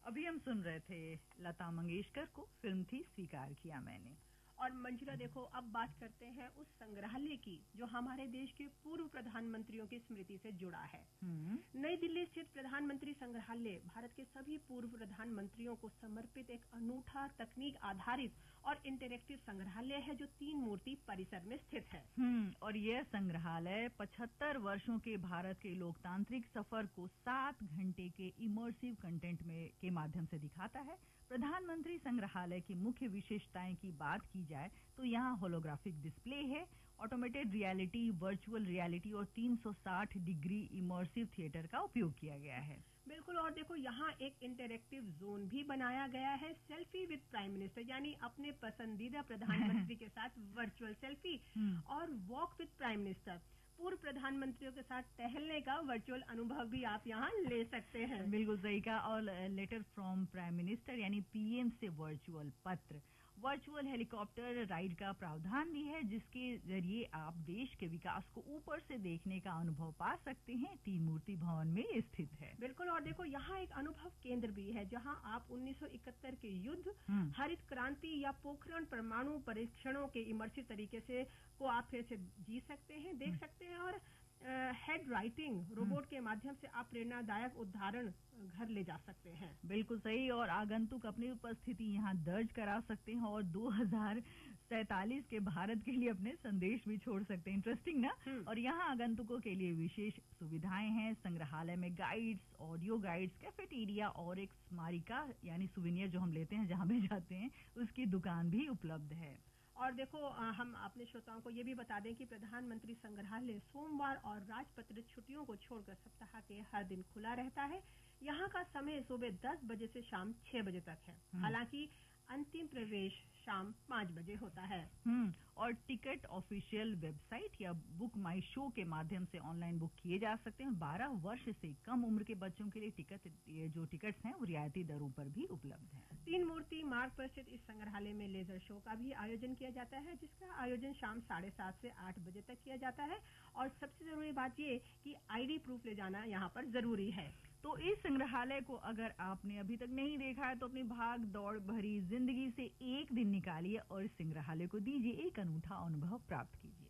अभी हम सुन रहे थे लता मंगेशकर को, फिल्म थी स्वीकार किया मैंने। और मंजुला देखो, अब बात करते हैं उस संग्रहालय की जो हमारे देश के पूर्व प्रधानमंत्रियों की स्मृति से जुड़ा है। नई दिल्ली स्थित प्रधानमंत्री संग्रहालय भारत के सभी पूर्व प्रधानमंत्रियों को समर्पित एक अनूठा तकनीक आधारित और इंटरेक्टिव संग्रहालय है जो 3 मूर्ति परिसर में स्थित है। और यह संग्रहालय 75 वर्षों के भारत के लोकतांत्रिक सफर को 7 घंटे के इमर्सिव कंटेंट के माध्यम से दिखाता है। प्रधानमंत्री संग्रहालय की मुख्य विशेषताएं की बात की जाए तो यहाँ होलोग्राफिक डिस्प्ले है, ऑटोमेटेड रियलिटी, वर्चुअल रियलिटी और 360 डिग्री इमर्सिव थिएटर का उपयोग किया गया है। बिल्कुल। और देखो, यहाँ एक इंटरेक्टिव जोन भी बनाया गया है, सेल्फी विद प्राइम मिनिस्टर, यानी अपने पसंदीदा प्रधानमंत्री के साथ वर्चुअल सेल्फी, और वॉक विद प्राइम मिनिस्टर, पूर्व प्रधानमंत्रियों के साथ टहलने का वर्चुअल अनुभव भी आप यहाँ ले सकते हैं। बिल्कुल सही कहा। और लेटर फ्रॉम प्राइम मिनिस्टर यानी पीएम से वर्चुअल पत्र, वर्चुअल हेलीकॉप्टर राइड का प्रावधान भी है जिसके जरिए आप देश के विकास को ऊपर से देखने का अनुभव पा सकते हैं। 3 मूर्ति भवन में स्थित है। बिल्कुल। और देखो, यहाँ एक अनुभव केंद्र भी है जहाँ आप 1971 के युद्ध, हरित क्रांति या पोखरण परमाणु परीक्षणों के इमर्सिव तरीके से को आप फिर से जी सकते हैं, देख सकते हैं। और हेड राइटिंग रोबोट के माध्यम से आप प्रेरणादायक उदाहरण घर ले जा सकते हैं। बिल्कुल सही। और आगंतुक अपनी उपस्थिति यहाँ दर्ज करा सकते हैं और 2047 के भारत के लिए अपने संदेश भी छोड़ सकते हैं। इंटरेस्टिंग ना। और यहाँ आगंतुकों के लिए विशेष सुविधाएं हैं। संग्रहालय में गाइड्स, ऑडियो गाइड्स, कैफेटेरिया और एक स्मारिका यानी सुवेनियर जो हम लेते हैं जहां भी जाते हैं उसकी दुकान भी उपलब्ध है। और देखो, हम अपने श्रोताओं को ये भी बता दें कि प्रधानमंत्री संग्रहालय सोमवार और राजपत्रित छुट्टियों को छोड़कर सप्ताह के हर दिन खुला रहता है। यहाँ का समय सुबह 10 बजे से शाम 6 बजे तक है। हालांकि अंतिम प्रवेश शाम 5 बजे होता है। और टिकट ऑफिशियल वेबसाइट या बुक माई शो के माध्यम से ऑनलाइन बुक किए जा सकते हैं। 12 वर्ष से कम उम्र के बच्चों के लिए टिकट्स हैं वो रियायती दरों पर भी उपलब्ध हैं। 3 मूर्ति मार्ग पर स्थित इस संग्रहालय में लेजर शो का भी आयोजन किया जाता है जिसका आयोजन शाम 7:30 से 8 बजे तक किया जाता है। और सबसे जरूरी बात ये कि आईडी प्रूफ ले जाना यहाँ पर जरूरी है। तो इस संग्रहालय को अगर आपने अभी तक नहीं देखा है तो अपनी भाग दौड़ भरी जिंदगी से एक दिन निकालिए और इस संग्रहालय को दीजिए एक अनूठा अनुभव प्राप्त कीजिए।